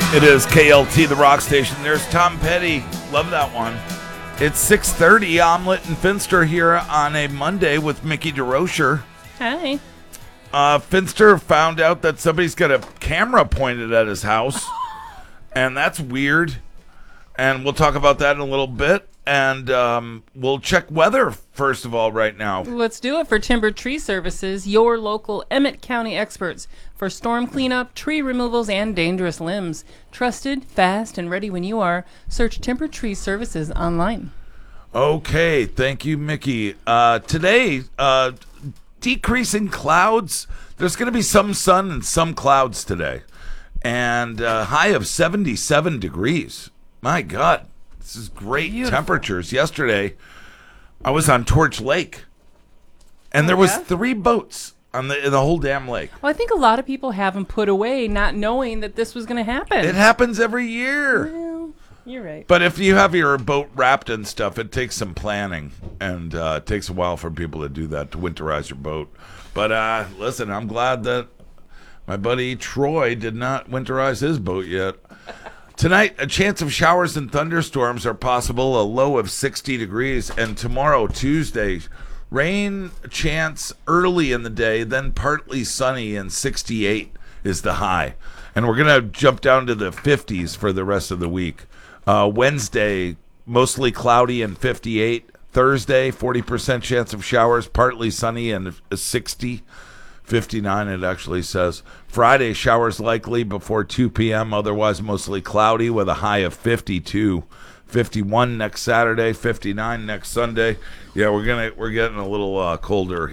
It is KLT, the rock station. There's Tom Petty. Love that one. It's 6:30. Omelet and Finster here on a Monday with Mickey DeRocher. Hi. Finster found out that somebody's got a camera pointed at his house, and that's weird. And we'll talk about that in a little bit. And we'll check weather, first of all, right now. Let's do it for Timber Tree Services, your local Emmett County experts for storm cleanup, tree removals, and dangerous limbs. Trusted, fast, and ready when you are. Search Timber Tree Services online. Okay, thank you, Mickey. Today, decreasing clouds. There's going to be some sun and some clouds today. And high of 77 degrees. My God. This is great temperatures. Yesterday, I was on Torch Lake, and there was 3 boats in the whole damn lake. Well, I think a lot of people have them put away, not knowing that this was going to happen. It happens every year. Well, you're right. But if you have your boat wrapped and stuff, it takes some planning, and it takes a while for people to do that, to winterize your boat. But listen, I'm glad that my buddy Troy did not winterize his boat yet. Tonight, a chance of showers and thunderstorms are possible, a low of 60 degrees. And tomorrow, Tuesday, rain chance early in the day, then partly sunny, and 68 is the high. And we're going to jump down to the 50s for the rest of the week. Wednesday, mostly cloudy and 58. Thursday, 40% chance of showers, partly sunny and 60. 59 it actually says. Friday, showers likely before 2 p.m. Otherwise, mostly cloudy with a high of 52. 51 next Saturday, 59 next Sunday. Yeah, we're getting a little colder